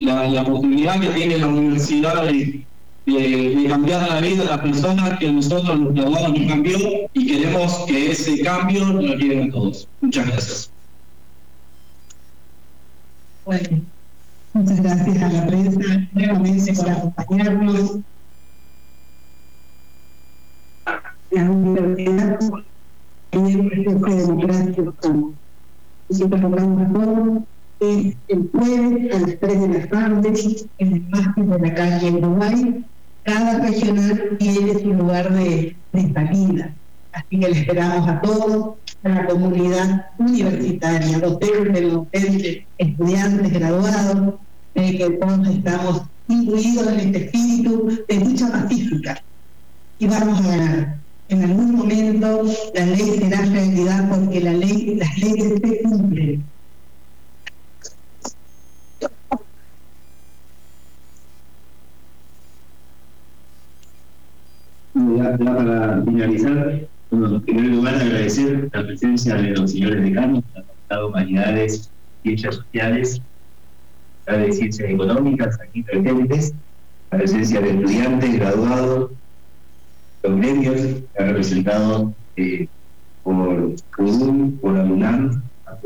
la posibilidad que tiene la universidad de cambiar la vida de las personas que nosotros los graduados nos cambió, y queremos que ese cambio lo lleven a todos. Muchas gracias. Bueno, muchas gracias a la prensa nuevamente por acompañarnos. La universidad es un proceso democrático como nosotros logramos todo. Es el jueves a las 3 de la tarde en el mástil de la calle Uruguay. Cada regional tiene su lugar de salida. Así que le esperamos a todos, a la comunidad universitaria, docentes, estudiantes, graduados, que todos estamos incluidos en este espíritu de lucha pacífica. Y vamos a ganar. En algún momento la ley será realidad, porque las leyes se cumplen. Ya para finalizar, bueno, en primer lugar agradecer la presencia de los señores decanos, del Facultad de Humanidades, Ciencias Sociales, de Ciencias Económicas, aquí presentes, la presencia de estudiantes, graduados, los gremios representados por UDUM, por AUNAM,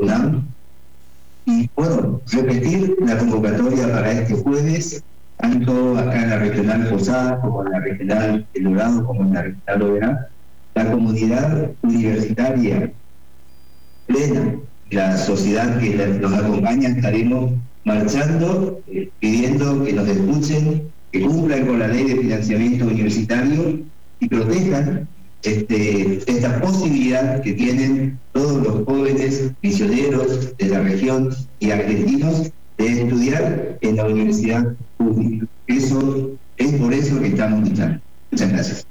y bueno, repetir la convocatoria para este jueves, tanto acá en la regional Posadas como en la regional El Dorado, como en la regional Oberá. La comunidad universitaria plena, la sociedad que nos acompaña, estaremos marchando, pidiendo que nos escuchen, que cumplan con la ley de financiamiento universitario y protejan esta posibilidad que tienen todos los jóvenes misioneros de la región y argentinos de estudiar en la universidad pública. Eso es por eso que estamos luchando. Muchas gracias.